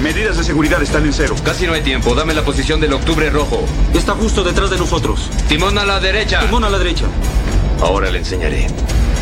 Medidas de seguridad están en cero. Casi no hay tiempo. Dame la posición del Octubre Rojo. Está justo detrás de nosotros. Timón a la derecha. Timón a la derecha. Ahora le enseñaré.